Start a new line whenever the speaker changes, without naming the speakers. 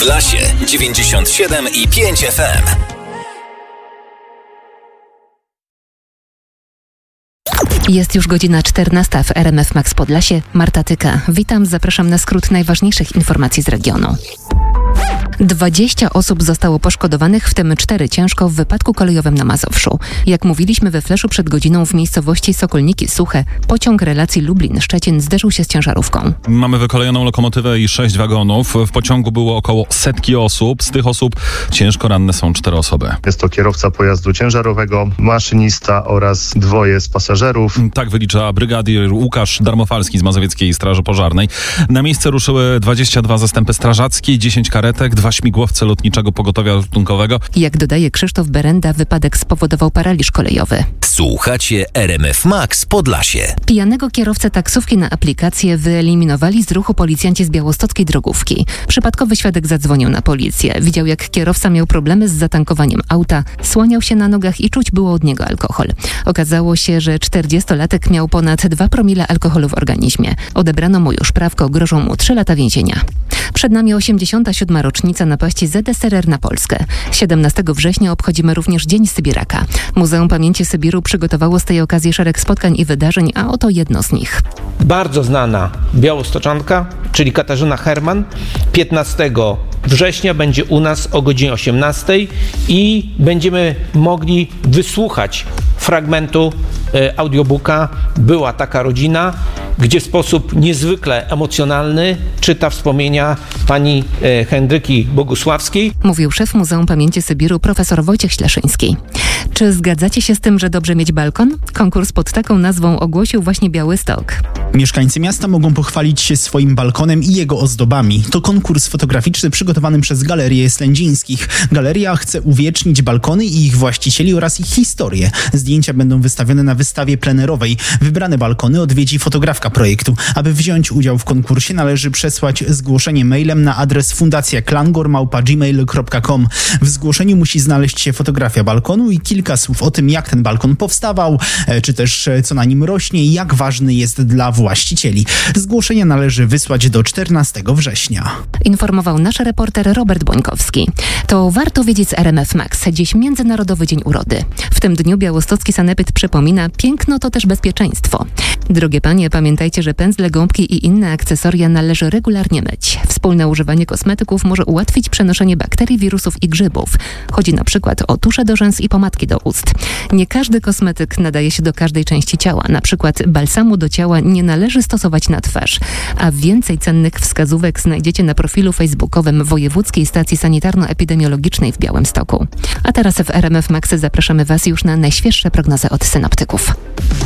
Podlasie 97,5 FM.
Jest już godzina 14 w RMF Max Podlasie. Marta Tyka. Witam, zapraszam na skrót najważniejszych informacji z regionu. 20 osób zostało poszkodowanych, w tym 4 ciężko w wypadku kolejowym na Mazowszu. Jak mówiliśmy we Fleszu przed godziną, w miejscowości Sokolniki Suche pociąg relacji Lublin-Szczecin zderzył się z ciężarówką.
Mamy wykolejoną lokomotywę i 6 wagonów. W pociągu było około 100 osób. Z tych osób ciężko ranne są 4 osoby.
Jest to kierowca pojazdu ciężarowego, maszynista oraz 2 z pasażerów.
Tak wylicza brygadier Łukasz Darmofalski z Mazowieckiej Straży Pożarnej. Na miejsce ruszyły 22 zastępy strażackie, 10 karetek, 2 śmigłowce lotniczego pogotowia ratunkowego.
Jak dodaje Krzysztof Berenda, wypadek spowodował paraliż kolejowy.
Słuchacie RMF Max Podlasie.
Pijanego kierowcę taksówki na aplikację wyeliminowali z ruchu policjanci z białostockiej drogówki. Przypadkowy świadek zadzwonił na policję. Widział, jak kierowca miał problemy z zatankowaniem auta, słaniał się na nogach i czuć było od niego alkohol. Okazało się, że 40-latek miał ponad 2 promile alkoholu w organizmie. Odebrano mu już prawko, grożą mu 3 lata więzienia. Przed nami 87. rocznica napaści ZSRR na Polskę. 17 września obchodzimy również Dzień Sybiraka. Muzeum Pamięci Sybiru przygotowało z tej okazji szereg spotkań i wydarzeń, a oto jedno z nich.
Bardzo znana białostoczanka, czyli Katarzyna Herman, 15 września będzie u nas o godzinie 18 i będziemy mogli wysłuchać fragmentu audiobooka Była taka rodzina, gdzie w sposób niezwykle emocjonalny czyta wspomnienia pani Henryki Bogusławskiej.
Mówił szef Muzeum Pamięci Sybiru profesor Wojciech Śleszyński. Czy zgadzacie się z tym, że dobrze mieć balkon? Konkurs pod taką nazwą ogłosił właśnie Białystok.
Mieszkańcy miasta mogą pochwalić się swoim balkonem i jego ozdobami. To konkurs fotograficzny przygotowany przez Galerię Slędzińskich. Galeria chce uwiecznić balkony i ich właścicieli oraz ich historię. Zdjęcia będą wystawione na wystawie plenerowej. Wybrane balkony odwiedzi fotografka projektu. Aby wziąć udział w konkursie, należy przesłać zgłoszenie mailem na adres fundacjaklangor@gmail.com. W zgłoszeniu musi znaleźć się fotografia balkonu i kilka słów o tym, jak ten balkon powstawał, czy też co na nim rośnie i jak ważny jest dla właścicieli. Zgłoszenia należy wysłać do 14 września.
Informował nasz reporter Robert Bońkowski. To warto wiedzieć z RMF Max. Dziś Międzynarodowy Dzień Urody. W tym dniu białostocki sanepid przypomina, piękno to też bezpieczeństwo. Drogie panie, pamiętajcie, że pędzle, gąbki i inne akcesoria należy regularnie myć. Wspólne używanie kosmetyków może ułatwić przenoszenie bakterii, wirusów i grzybów. Chodzi na przykład o tusze do rzęs i pomadki do ust. Nie każdy kosmetyk nadaje się do każdej części ciała. Na przykład balsamu do ciała nie należy stosować na twarz. A więcej cennych wskazówek znajdziecie na profilu facebookowym Wojewódzkiej Stacji Sanitarno-Epidemiologicznej w Białymstoku. A teraz w RMF Max zapraszamy Was już na najświeższe prognozy od synoptyków.